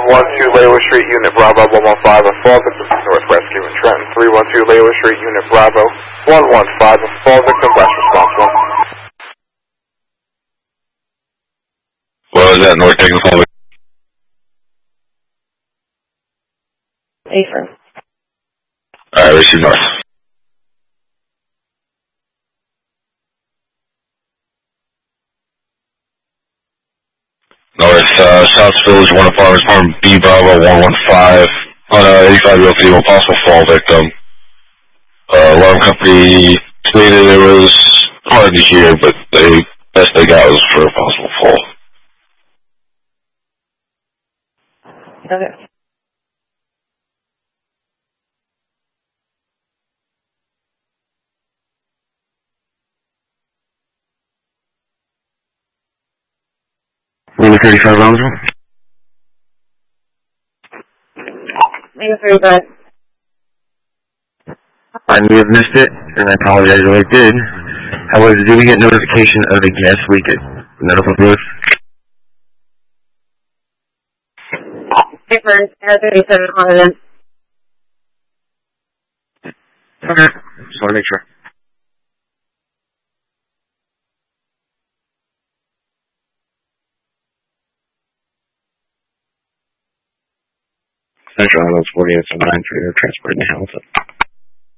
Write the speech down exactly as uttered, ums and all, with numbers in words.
one two Layla Street, Unit Bravo, one one five, a fall victim from North Rescue in Trenton. three one two Layla Street, Unit Bravo, one one five, a fall victim, last response one. What was that, North taking fall victim? Affirm. Alright, receive North. North, uh, South Village, one apartment, apartment B Bravo, one one five, on a eighty-five-year-old female, possible fall victim. Uh, alarm company stated it was hard to hear, but the best they got was for a possible fall. Okay. Number thirty-five eligible? Thank you, but I may have missed it, and I apologize if I did. However, did we get notification of a gas leak at Medical Growth? Affirm. Air thirty-seven on it. Okay. Just want to make sure. Central Islands forty-eight oh nine for your transport in Hamilton.